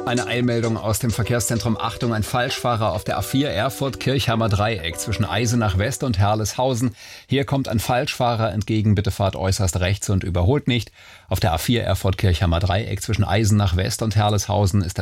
Eine Eilmeldung aus dem Verkehrszentrum. Achtung, ein Falschfahrer auf der A4 Erfurt-Kirchheimer Dreieck zwischen Eisenach West und Herleshausen. Hier kommt ein Falschfahrer entgegen. Bitte fahrt äußerst rechts und überholt nicht. Auf der A4 Erfurt-Kirchheimer Dreieck zwischen Eisenach West und Herleshausen ist